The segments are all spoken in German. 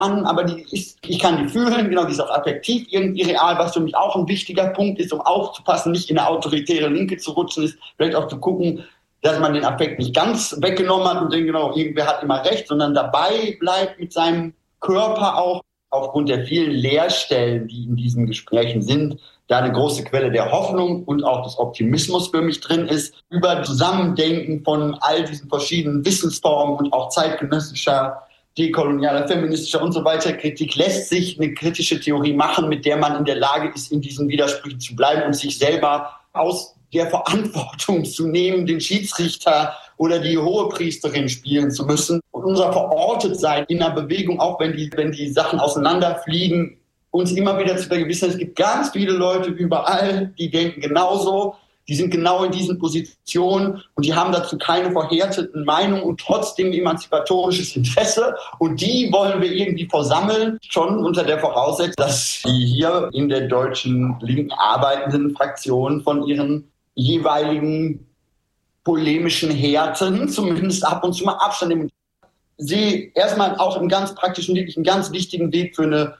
an, aber ich kann die fühlen, genau, die ist auch affektiv irgendwie real, was für mich auch ein wichtiger Punkt ist, um aufzupassen, nicht in eine autoritäre Linke zu rutschen, ist vielleicht auch zu gucken, dass man den Affekt nicht ganz weggenommen hat und denkt, genau, irgendwer hat immer recht, sondern dabei bleibt mit seinem Körper auch, aufgrund der vielen Leerstellen, die in diesen Gesprächen sind, da eine große Quelle der Hoffnung und auch des Optimismus für mich drin ist, über Zusammendenken von all diesen verschiedenen Wissensformen und auch zeitgenössischer, dekolonialer, feministischer und so weiter Kritik lässt sich eine kritische Theorie machen, mit der man in der Lage ist, in diesen Widersprüchen zu bleiben und sich selber aus der Verantwortung zu nehmen, den Schiedsrichter oder die Hohepriesterin spielen zu müssen. Und unser Verortetsein in einer Bewegung, auch wenn die Sachen auseinanderfliegen, uns immer wieder zu vergewissern, es gibt ganz viele Leute überall, die denken genauso, die sind genau in diesen Positionen und die haben dazu keine verhärteten Meinungen und trotzdem emanzipatorisches Interesse. Und die wollen wir irgendwie versammeln, schon unter der Voraussetzung, dass die hier in der deutschen linken arbeitenden Fraktion von ihren jeweiligen polemischen Härten zumindest ab und zu mal Abstand nehmen. Sie erstmal auch im ganz praktischen, wirklich einen ganz wichtigen Weg für eine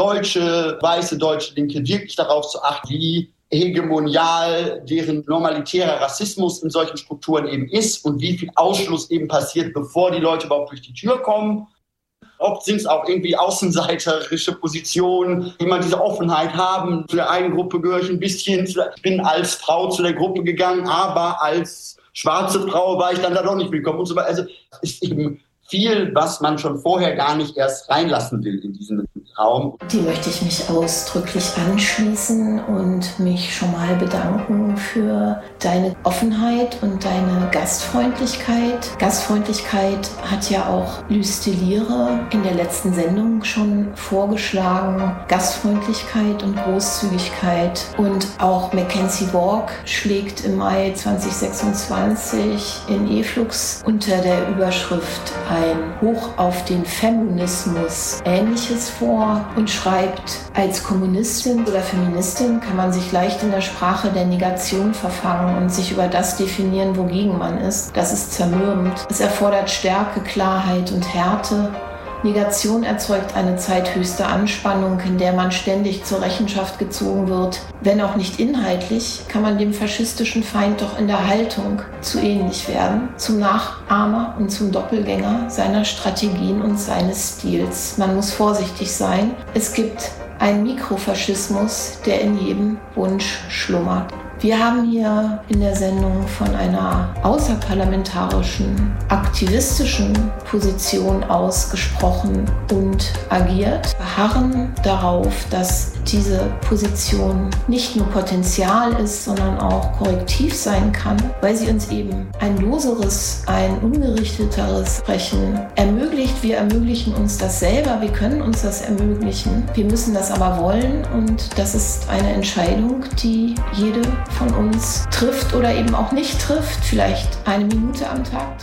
weiße deutsche Linke, wirklich darauf zu achten, wie hegemonial deren normalitärer Rassismus in solchen Strukturen eben ist und wie viel Ausschluss eben passiert, bevor die Leute überhaupt durch die Tür kommen. Oft sind es auch irgendwie außenseiterische Positionen, die immer diese Offenheit haben. Zu der einen Gruppe gehöre ich ein bisschen, ich bin als Frau zu der Gruppe gegangen, aber als schwarze Frau war ich dann da doch nicht willkommen und so weiter. Also es ist eben viel, was man schon vorher gar nicht erst reinlassen will in diesen Raum. Die möchte ich mich ausdrücklich anschließen und mich schon mal bedanken für deine Offenheit und deine Gastfreundlichkeit. Gastfreundlichkeit hat ja auch Lüsteliere in der letzten Sendung schon vorgeschlagen. Gastfreundlichkeit und Großzügigkeit. Und auch Mackenzie Walk schlägt im Mai 2026 in E-Flux unter der Überschrift ein Hoch auf den Feminismus Ähnliches vor und schreibt, als Kommunistin oder Feministin kann man sich leicht in der Sprache der Negation verfangen und sich über das definieren, wogegen man ist. Das ist zermürbend. Es erfordert Stärke, Klarheit und Härte. Negation erzeugt eine Zeit höchster Anspannung, in der man ständig zur Rechenschaft gezogen wird. Wenn auch nicht inhaltlich, kann man dem faschistischen Feind doch in der Haltung zu ähnlich werden, zum Nachahmer und zum Doppelgänger seiner Strategien und seines Stils. Man muss vorsichtig sein. Es gibt einen Mikrofaschismus, der in jedem Wunsch schlummert. Wir haben hier in der Sendung von einer außerparlamentarischen, aktivistischen Position aus gesprochen und agiert. Wir beharren darauf, dass diese Position nicht nur Potenzial ist, sondern auch korrektiv sein kann, weil sie uns eben ein loseres, ein ungerichteteres Sprechen ermöglicht. Wir ermöglichen uns das selber, wir können uns das ermöglichen. Wir müssen das aber wollen und das ist eine Entscheidung, die jede von uns trifft oder eben auch nicht trifft, vielleicht eine Minute am Tag